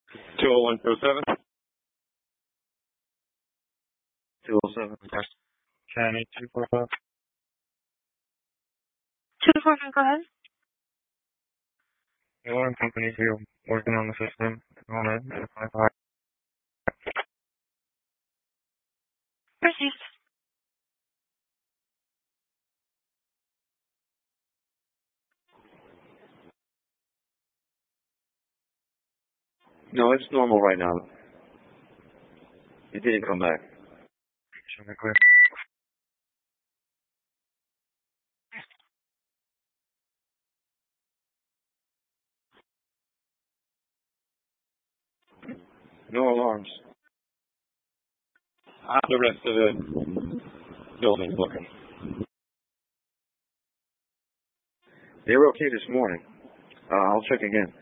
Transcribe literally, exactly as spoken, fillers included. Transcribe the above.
two oh one, two oh seven. two oh seven. County two four five. two four five, go ahead. The alarm company here working on the system. On it. Proceed. No, it's normal right now. It didn't come back. Should be clear. No alarms. How's the rest of the building looking? They were okay this morning. Uh, I'll check again.